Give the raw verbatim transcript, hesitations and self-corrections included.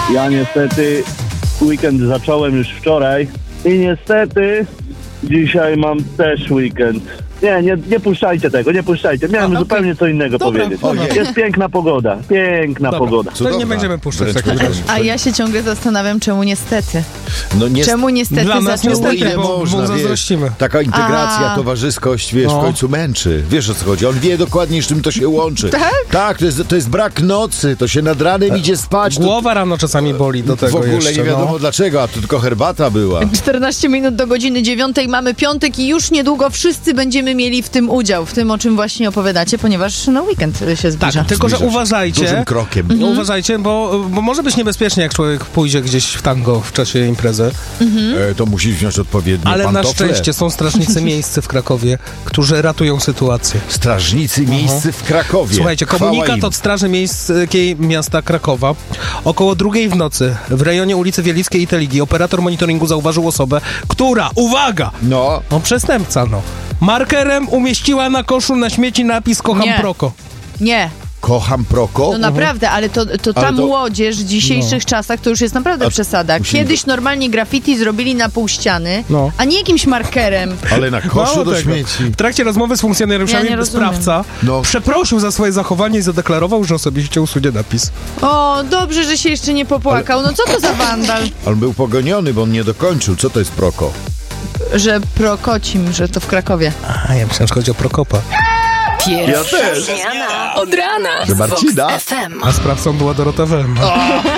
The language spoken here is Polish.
Ja niestety weekend zacząłem już wczoraj i niestety dzisiaj mam też weekend. Nie, nie, nie puszczajcie tego, nie puszczajcie. Miałem A, zupełnie okay. co innego dobra, powiedzieć. Dobra. Jest piękna pogoda, piękna dobra. pogoda. To nie będziemy puszczać tego. A ja się ciągle zastanawiam, czemu niestety. No nie czemu niestety Dla nas zaczął niestety, bo, można, bo zazdrościmy. Taka integracja, A. towarzyskość, wiesz, No. w końcu męczy. Wiesz, o co chodzi? On wie dokładnie, z czym to się łączy. Tak? Tak, to jest, to jest brak nocy, to się nad ranem idzie spać. To... Głowa rano czasami boli do tego W ogóle jeszcze, nie wiadomo no. dlaczego, a to tylko herbata była. czternaście minut do godziny dziewiątej, mamy piątek i już niedługo wszyscy będziemy mieli w tym udział, w tym, o czym właśnie opowiadacie, ponieważ no weekend się zbliża. Tak, tylko że Zbliża się. uważajcie. Dużym krokiem. Mhm. Uważajcie, bo, bo może być niebezpiecznie, jak człowiek pójdzie gdzieś w tango w czasie imprezy. Mhm. E, to musisz wziąć odpowiednie Ale pantofle. na szczęście są strażnicy miejscy w Krakowie, którzy ratują sytuację. Strażnicy miejscy w Krakowie. Słuchajcie, Chwała komunikat im. od Straży Miejskiej miasta Krakowa. Około drugiej w nocy w rejonie ulicy Wielickiej i Teligi operator monitoringu zauważył osobę, która, uwaga, No, no przestępca, no, markerem umieściła na koszu na śmieci napis Kocham Nie. Proko. Nie, kocham Proko. no naprawdę, ale to, to ta Ale to- młodzież w dzisiejszych czasach to już jest naprawdę A- przesada. musimy- Kiedyś normalnie graffiti zrobili na pół ściany, No. a nie jakimś markerem. Ale na koszu Mało do tego. śmieci. W trakcie rozmowy z funkcjonariuszami Ja nie rozumiem. sprawca No. przeprosił za swoje zachowanie i zadeklarował, że osobiście usunie napis. O, dobrze, że się jeszcze nie popłakał. No co to za wandal? On był pogoniony, bo on nie dokończył. Co to jest Proko? Że prokocim, że to w Krakowie. A, ja myślałem, że chodzi o Prokopa. Pierwsza Ja też. zmiana od rana Że z Vox Marcina? F M. A sprawcą była Dorota Welma.